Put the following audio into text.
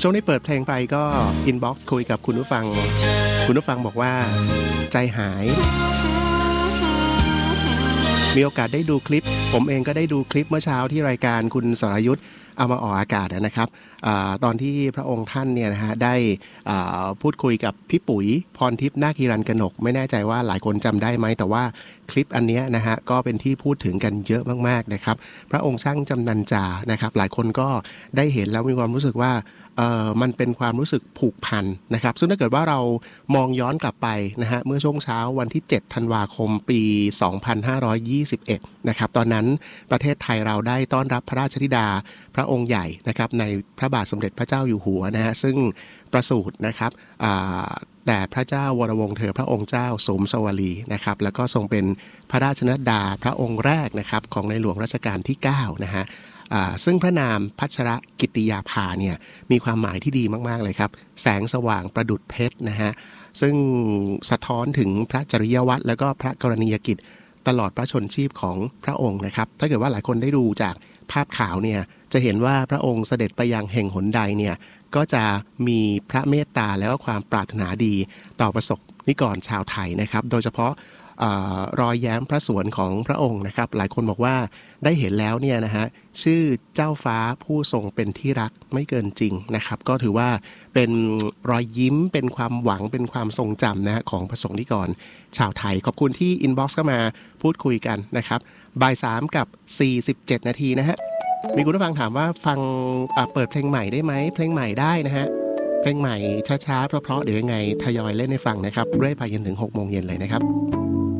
ช่วงนี้เปิดเพลงไปก็อินบ็อกซ์คุยกับคุณผู้ฟังบอกว่าใจหายมีโอกาสได้ดูคลิปผมเองก็ได้ดูคลิปเมื่อเช้าที่รายการคุณสรยุทธเอามาออกอากาศนะครับตอนที่พระองค์ท่านเนี่ยนะฮะได้พูดคุยกับพี่ปุ๋ยพรทิพย์นาคฮิรัญกนกไม่แน่ใจว่าหลายคนจำได้ไหมแต่ว่าคลิปอันนี้นะฮะก็เป็นที่พูดถึงกันเยอะมากๆนะครับพระองค์ช่างจำนันจานะครับหลายคนก็ได้เห็นแล้วมีความรู้สึกว่ามันเป็นความรู้สึกผูกพันนะครับซึ่งถ้าเกิดว่าเรามองย้อนกลับไปนะฮะเมื่อช่วงเช้าวันที่7ธันวาคมปี2521นะครับตอนนั้นประเทศไทยเราได้ต้อนรับพระราชธิดาพระองค์ใหญ่นะครับในพระบาทสมเด็จพระเจ้าอยู่หัวนะฮะซึ่งประสูตินะครับแต่พระเจ้าวรวงศ์เธอพระองค์เจ้าสมสวลีนะครับแล้วก็ทรงเป็นพระราชนัดดาพระองค์แรกนะครับของในหลวงรัชกาลที่9นะฮะซึ่งพระนามพัชรกิติยาภาเนี่ยมีความหมายที่ดีมากๆเลยครับแสงสว่างประดุจเพชรนะฮะซึ่งสะท้อนถึงพระจริยวัตรและก็พระกรณียกิจตลอดพระชนชีพของพระองค์นะครับถ้าเกิดว่าหลายคนได้ดูจากภาพข่าวเนี่ยจะเห็นว่าพระองค์เสด็จไปยังแห่งหนใดเนี่ยก็จะมีพระเมตตาและก็ความปรารถนาดีต่อประสบนิกรชาวไทยนะครับโดยเฉพาะรอยแย้มพระสวนของพระองค์นะครับหลายคนบอกว่าได้เห็นแล้วเนี่ยนะฮะชื่อเจ้าฟ้าผู้ทรงเป็นที่รักไม่เกินจริงนะครับก็ถือว่าเป็นรอยยิ้มเป็นความหวังเป็นความทรงจำนะของประสงค์นิกรชาวไทยขอบคุณที่อินบ็อกซ์เข้ามาพูดคุยกันนะครับบ่าย3กับ47นาทีนะฮะมีคุณผู้ฟังถามว่าฟังเปิดเพลงใหม่ได้ไหมเพลงใหม่ได้นะฮะเพลงใหม่ช้าๆเพราะๆเดี๋ยวยังไงทยอยเล่นให้ฟังนะครับเรื่อยไปจนถึง 18:00 นเลยนะครับ